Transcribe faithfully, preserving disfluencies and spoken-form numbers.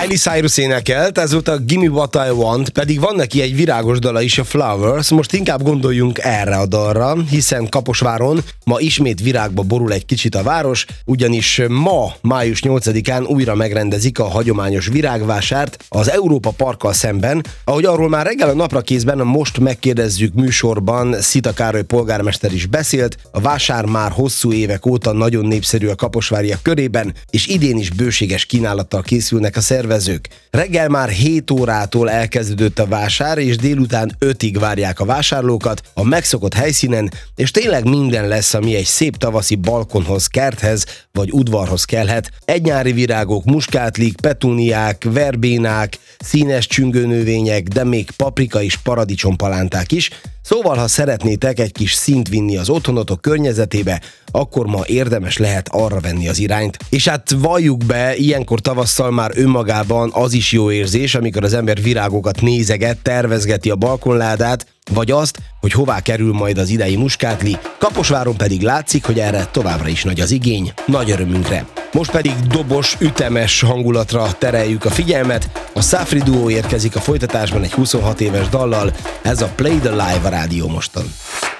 Miley Cyrus énekelt, ez volt a Gimme What I Want, pedig van neki egy virágos dala is, a Flowers. Most inkább gondoljunk erre a dalra, hiszen Kaposváron ma ismét virágba borul egy kicsit a város, ugyanis ma, május nyolcadikán újra megrendezik a hagyományos virágvásárt az Európa Parkkal szemben, ahogy arról már reggel a Naprakészben, a Most megkérdezzük műsorban Szita Károly polgármester is beszélt. A vásár már hosszú évek óta nagyon népszerű a kaposváriak körében, és idén is bőséges kínálattal készülnek a szervezők. Reggel már hét órától elkezdődött a vásár, és délután ötig várják a vásárlókat a megszokott helyszínen, és tényleg minden lesz, ami egy szép tavaszi balkonhoz, kerthez vagy udvarhoz kellhet. Egynyári virágok, muskátlik, petúniák, verbénák, színes csüngőnövények, de még paprika és paradicsompalánták is. Szóval, ha szeretnétek egy kis színt vinni az otthonotok környezetébe, akkor ma érdemes lehet arra venni az irányt. És hát valljuk be, ilyenkor tavasszal már önmagában az is jó érzés, amikor az ember virágokat nézeget, tervezgeti a balkonládát, vagy azt, hogy hová kerül majd az idei muskátli. Kaposváron pedig látszik, hogy erre továbbra is nagy az igény, nagy örömünkre. Most pedig dobos, ütemes hangulatra tereljük a figyelmet. A Szafri Duo érkezik a folytatásban egy huszonhat éves dallal, ez a Play the Live a Rádió Moston.